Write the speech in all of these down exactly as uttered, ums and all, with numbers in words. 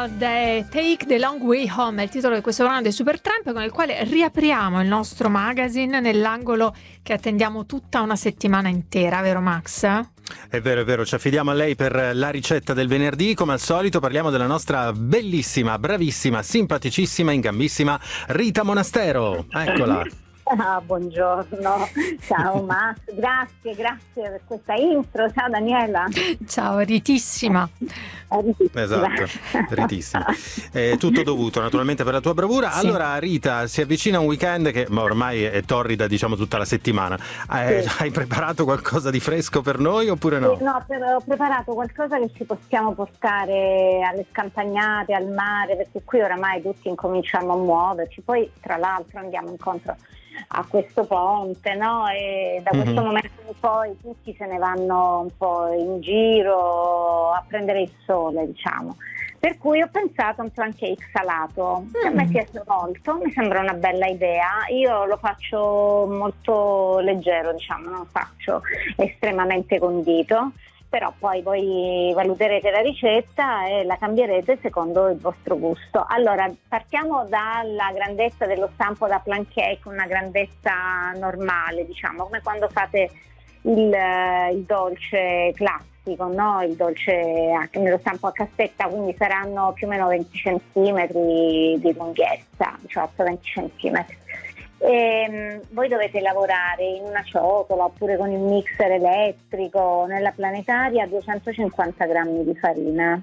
The Take the Long Way Home è il titolo di questo brano dei Supertramp, con il quale riapriamo il nostro magazine nell'angolo che attendiamo tutta una settimana intera, vero Max? È vero, è vero, ci affidiamo a lei per la ricetta del venerdì. Come al solito parliamo della nostra bellissima, bravissima, simpaticissima, ingambissima Rita Monastero. Eccola. Ah, buongiorno, ciao Max, grazie, grazie per questa intro, ciao Daniela. Ciao, ritissima. Ritissima. Esatto, ritissima. È tutto dovuto naturalmente per la tua bravura. Sì. Allora Rita, si avvicina un weekend che ma ormai è torrida, diciamo, tutta la settimana. Eh, Sì. Hai preparato qualcosa di fresco per noi oppure no? Sì, no, per- ho preparato qualcosa che ci possiamo portare alle scampagnate, al mare, perché qui oramai tutti incominciamo a muoverci, poi tra l'altro andiamo incontro a questo ponte, no? E da questo Mhm. momento in poi tutti se ne vanno un po' in giro a prendere il sole, diciamo. Per cui ho pensato a un pancake salato, che a me Mm. piace molto, mi sembra una bella idea. Io lo faccio molto leggero, diciamo, non lo faccio estremamente condito, però poi voi valuterete la ricetta e la cambierete secondo il vostro gusto. Allora, partiamo dalla grandezza dello stampo da plum cake, una grandezza normale, diciamo, come quando fate il, il dolce classico, no? Il dolce anche nello stampo a cassetta, quindi saranno più o meno venti centimetri di lunghezza, diciotto venti centimetri. E, voi dovete lavorare in una ciotola oppure con il mixer elettrico nella planetaria a duecentocinquanta grammi di farina.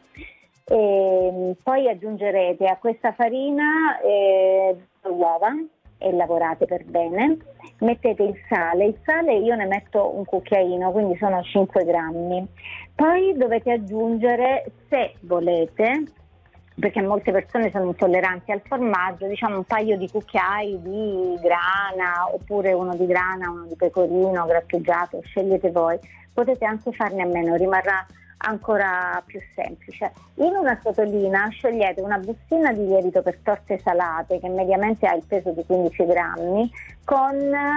E, poi aggiungerete a questa farina eh, due uova e lavorate per bene. Mettete il sale, il sale io ne metto un cucchiaino, quindi sono cinque grammi. Poi dovete aggiungere, se volete, perché molte persone sono intolleranti al formaggio, diciamo un paio di cucchiai di grana, oppure uno di grana, uno di pecorino grattugiato, scegliete voi. Potete anche farne a meno, rimarrà ancora più semplice. In una scatolina sciogliete una bustina di lievito per torte salate che mediamente ha il peso di quindici grammi, con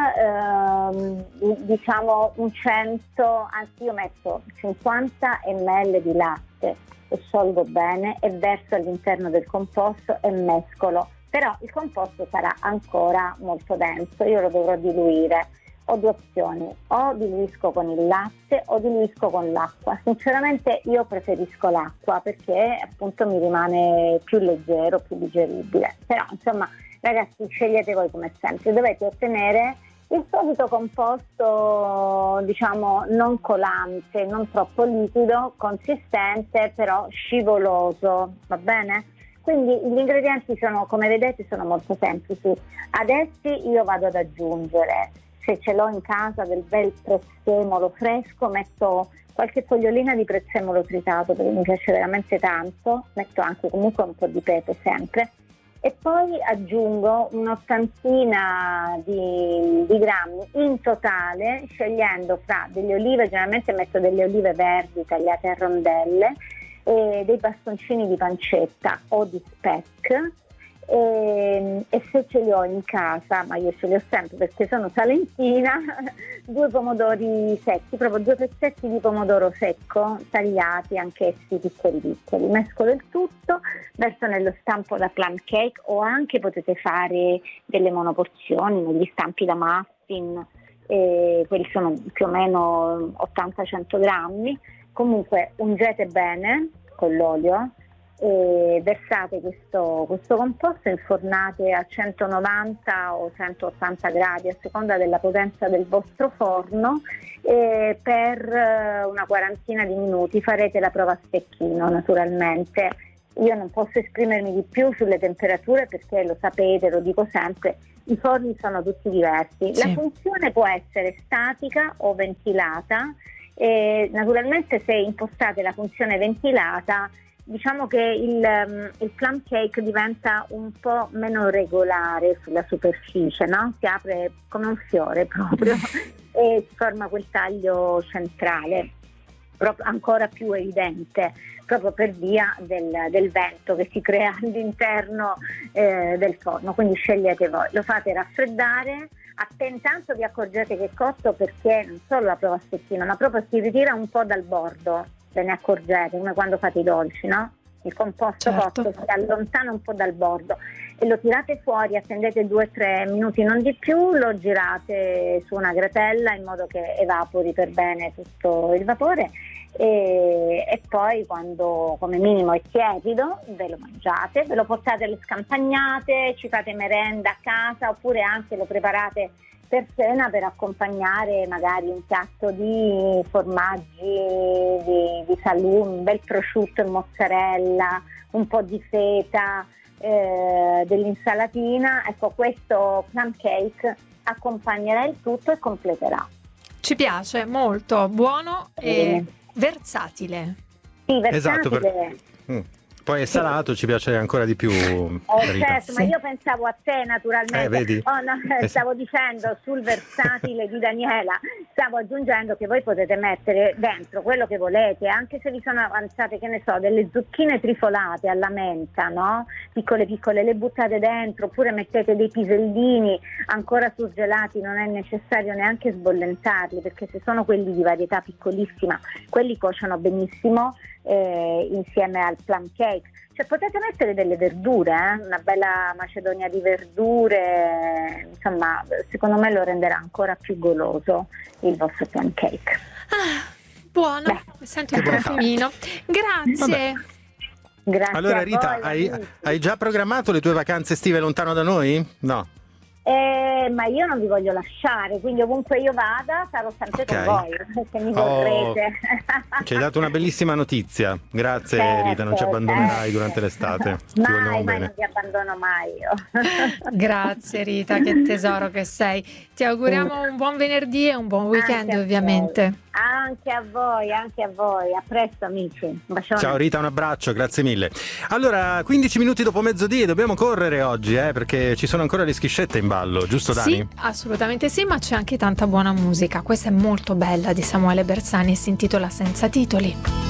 ehm, diciamo un cento, anzi io metto cinquanta millilitri di latte e sciolgo bene e verso all'interno del composto e mescolo, però il composto sarà ancora molto denso, io lo dovrò diluire. Ho due opzioni, o diluisco con il latte o diluisco con l'acqua. Sinceramente io preferisco l'acqua perché appunto mi rimane più leggero, più digeribile, però insomma ragazzi scegliete voi come sempre. Dovete ottenere il solito composto, diciamo non colante, non troppo liquido, consistente però scivoloso, va bene? Quindi gli ingredienti sono, come vedete, sono molto semplici. Adesso io vado ad aggiungere, se ce l'ho in casa, del bel prezzemolo fresco, metto qualche fogliolina di prezzemolo tritato perché mi piace veramente tanto, metto anche comunque un po' di pepe sempre, e poi aggiungo un'ottantina di, di grammi in totale, scegliendo fra delle olive, generalmente metto delle olive verdi tagliate a rondelle, e dei bastoncini di pancetta o di speck, e, e se ce li ho in casa, ma io ce li ho sempre perché sono salentina, due pomodori secchi, proprio due pezzetti di pomodoro secco tagliati anch'essi piccoli piccoli. Mescolo il tutto, verso nello stampo da plum cake, o anche potete fare delle monoporzioni negli stampi da muffin, e quelli sono più o meno ottanta cento grammi. Comunque ungete bene con l'olio e versate questo, questo composto, infornate a centonovanta o centottanta gradi a seconda della potenza del vostro forno, e per una quarantina di minuti farete la prova a stecchino. Naturalmente io non posso esprimermi di più sulle temperature perché lo sapete, lo dico sempre, i forni sono tutti diversi. Sì. La funzione può essere statica o ventilata. E naturalmente se impostate la funzione ventilata, diciamo che il, um, il plum cake diventa un po' meno regolare sulla superficie, no? Si apre come un fiore proprio e si forma quel taglio centrale, proprio ancora più evidente, proprio per via del, del vento che si crea all'interno eh, del forno. Quindi scegliete voi, lo fate raffreddare. Appena tanto vi accorgete che è cotto, perché non solo la prova a stecchino, ma proprio si ritira un po' dal bordo, ve ne accorgete, come quando fate i dolci, no? il composto Certo. cotto si allontana un po' dal bordo e lo tirate fuori, attendete due o tre minuti, non di più, lo girate su una gratella in modo che evapori per bene tutto il vapore e, e poi quando come minimo è tiepido ve lo mangiate, ve lo portate alle scampagnate, ci fate merenda a casa oppure anche lo preparate per cena per accompagnare magari un piatto di formaggi di, di salumi, un bel prosciutto e mozzarella, un po' di feta, eh, dell'insalatina. Ecco, questo plum cake accompagnerà il tutto e completerà. Ci piace molto, buono e versatile. Sì, versatile. Esatto, per- Mm. Poi è salato, ci piace ancora di più. Eh, Rita. certo, ma io pensavo a te naturalmente. Eh, vedi? Oh, no, Eh, stavo dicendo sul versatile di Daniela, stavo aggiungendo che voi potete mettere dentro quello che volete, anche se vi sono avanzate, che ne so, delle zucchine trifolate alla menta, no? Piccole piccole, le buttate dentro, oppure mettete dei pisellini ancora surgelati, non è necessario neanche sbollentarli, perché se sono quelli di varietà piccolissima, quelli cuociono benissimo eh, insieme al plum cake. Cioè potete mettere delle verdure, eh? Una bella macedonia di verdure, insomma secondo me lo renderà ancora più goloso il vostro plum cake. Ah, buono, Beh, sento il che bontà. profumino. Grazie. Grazie Allora a Rita, voi, hai, amici. hai già programmato le tue vacanze estive lontano da noi? No. Eh, ma io non vi voglio lasciare, quindi ovunque io vada sarò sempre Ok. con voi, se mi Oh, vorrete. Ci hai dato una bellissima notizia. Grazie Certo, Rita, non ci abbandonerai certo. durante l'estate. Ti Mai, vogliamo mai, bene. non vi abbandono mai io. Grazie Rita, che tesoro che sei. Ti auguriamo un buon venerdì e un buon weekend Anche a ovviamente. voi. Anche a voi, anche a voi. A presto amici. Un bacione. Ciao Rita, un abbraccio, grazie mille. Allora, quindici minuti dopo mezzodì e dobbiamo correre oggi, eh, perché ci sono ancora le schiscette in ballo, giusto Dani? Sì, assolutamente sì, ma c'è anche tanta buona musica. Questa è molto bella di Samuele Bersani e si intitola Senza titoli.